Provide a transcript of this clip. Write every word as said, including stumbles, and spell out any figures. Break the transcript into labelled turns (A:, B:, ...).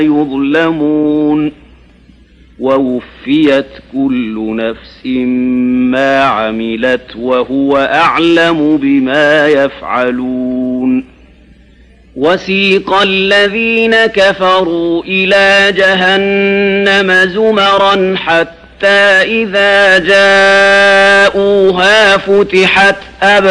A: يظلمون ووفيت كل نفس ما عملت وهو أعلم بما يفعلون وسيق الذين كفروا إلى جهنم زمرا حتى إذا جاءوها فتحت أبوابها